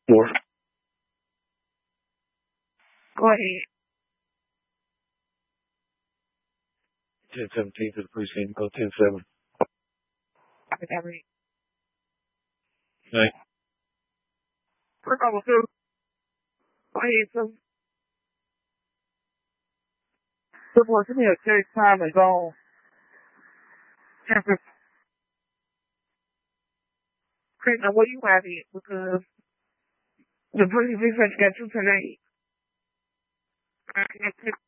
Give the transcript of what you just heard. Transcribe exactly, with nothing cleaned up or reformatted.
Four. Go ahead. ten seventeen to the precinct. Go ten seven. I got it. Right. We're going to. Go ahead, so. Good boy, give me a check time is on. Campus. Chris, now what do you have it? Because the police defense got you tonight. I can't